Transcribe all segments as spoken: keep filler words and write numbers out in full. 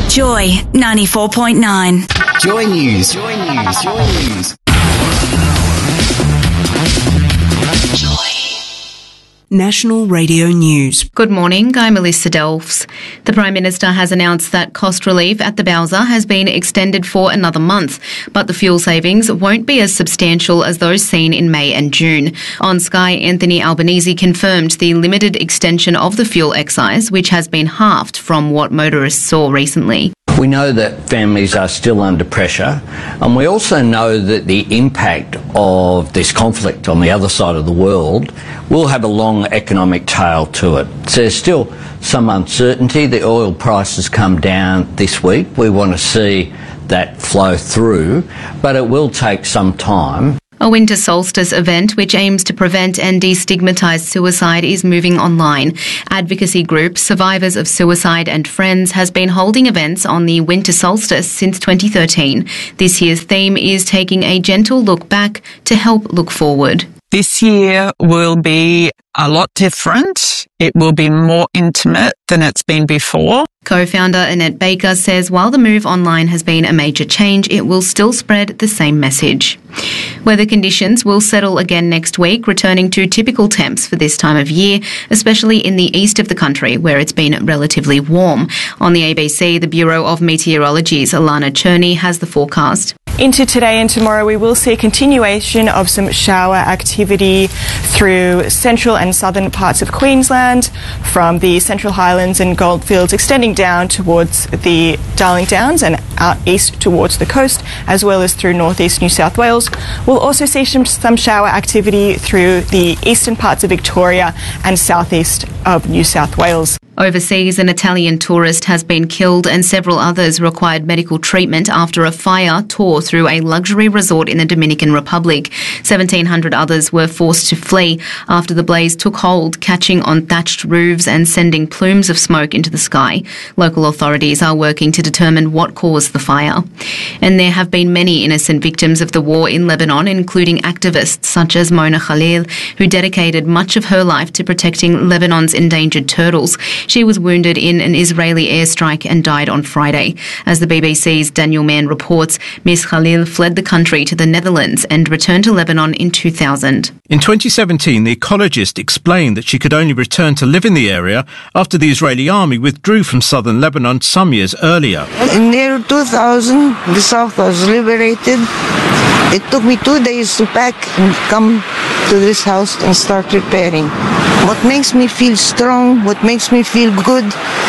Joy ninety-four point nine. Joy News. Joy News. Joy News. Joy. National Radio News. Good morning, I'm Melissa Delfs. The Prime Minister has announced that cost relief at the Bowser has been extended for another month, but the fuel savings won't be as substantial as those seen in May and June. On Sky, Anthony Albanese confirmed the limited extension of the fuel excise, which has been halved from what motorists saw recently. We know that families are still under pressure, and we also know that the impact of this conflict on the other side of the world will have a long economic tail to it. So there's still some uncertainty. The oil prices come down this week. We want to see that flow through, but it will take some time. A winter solstice event which aims to prevent and destigmatise suicide is moving online. Advocacy group Survivors of Suicide and Friends has been holding events on the winter solstice since twenty thirteen. This year's theme is taking a gentle look back to help look forward. This year will be a lot different. It will be more intimate than it's been before. Co-founder Annette Baker says while the move online has been a major change, it will still spread the same message. Weather conditions will settle again next week, returning to typical temps for this time of year, especially in the east of the country, where it's been relatively warm. On the A B C, the Bureau of Meteorology's Alana Cherney has the forecast. Into today and tomorrow, we will see a continuation of some shower activity through central and southern parts of Queensland, from the Central Highlands and Goldfields extending down towards the Darling Downs and out east towards the coast, as well as through northeast New South Wales. We'll also see some, some shower activity through the eastern parts of Victoria and southeast of New South Wales. Overseas, an Italian tourist has been killed and several others required medical treatment after a fire tore through a luxury resort in the Dominican Republic. seventeen hundred others were forced to flee after the blaze took hold, catching on thatched roofs and sending plumes of smoke into the sky. Local authorities are working to determine what caused the fire. And there have been many innocent victims of the war in Lebanon, including activists such as Mona Khalil, who dedicated much of her life to protecting Lebanon's endangered turtles. She was wounded in an Israeli airstrike and died on Friday. As the B B C's Daniel Mann reports, Miss Khalil fled the country to the Netherlands and returned to Lebanon in two thousand. In twenty seventeen, the ecologist explained that she could only return to live in the area after the Israeli army withdrew from southern Lebanon some years earlier. In the year two thousand, the south was liberated. It took me two days to pack and come to this house and start repairing. What makes me feel strong, what makes me feel good,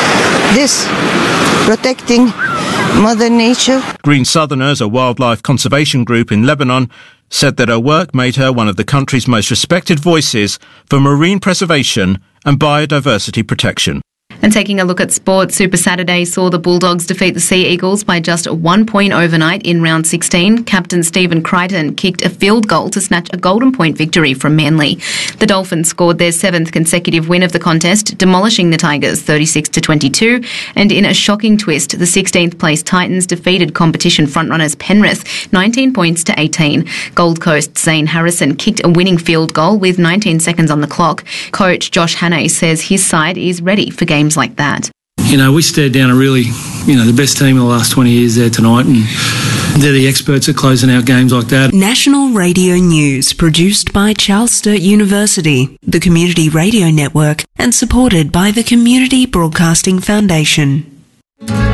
this, protecting Mother Nature. Green Southerners, a wildlife conservation group in Lebanon, said that her work made her one of the country's most respected voices for marine preservation and biodiversity protection. And taking a look at sport, Super Saturday saw the Bulldogs defeat the Sea Eagles by just one point overnight in round sixteen. Captain Stephen Crichton kicked a field goal to snatch a golden point victory from Manly. The Dolphins scored their seventh consecutive win of the contest, demolishing the Tigers thirty-six to twenty-two. And in a shocking twist, the sixteenth place Titans defeated competition frontrunners Penrith nineteen points to eighteen. Gold Coast's Zane Harrison kicked a winning field goal with nineteen seconds on the clock. Coach Josh Hannay says his side is ready for games like that. You know, we stared down a really, you know, the best team in the last twenty years there tonight, and they're the experts at closing out games like that. National Radio News, produced by Charles Sturt University, the Community Radio Network, and supported by the Community Broadcasting Foundation.